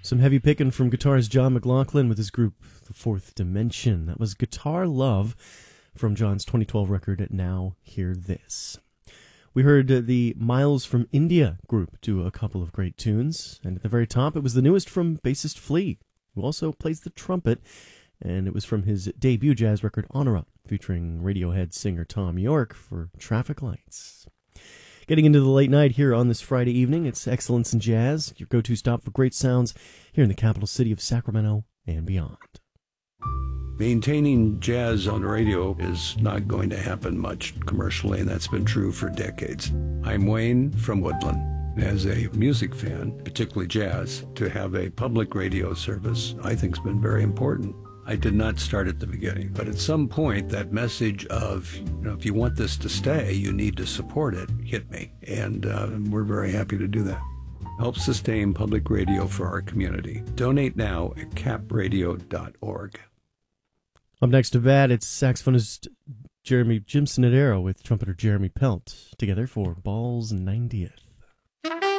Some heavy picking from guitarist John McLaughlin with his group The Fourth Dimension. That was Guitar Love from John's 2012 record, Now Hear This. We heard the Miles from India group do a couple of great tunes, and at the very top it was the newest from bassist Flea, who also plays the trumpet, and it was from his debut jazz record Honora, featuring Radiohead singer Tom York for Traffic Lights. Getting into the late night here on this Friday evening, it's Excellence in Jazz, your go-to stop for great sounds here in the capital city of Sacramento and beyond. Maintaining jazz on the radio is not going to happen much commercially, and that's been true for decades. I'm Wayne from Woodland. As a music fan, particularly jazz, to have a public radio service I think has been very important. I did not start at the beginning, but at some point that message of, if you want this to stay, you need to support it, hit me. And we're very happy to do that. Help sustain public radio for our community. Donate now at capradio.org. Up next to bat, it's saxophonist Jim Sinadero with trumpeter Jeremy Pelt, together for Ball's 90th.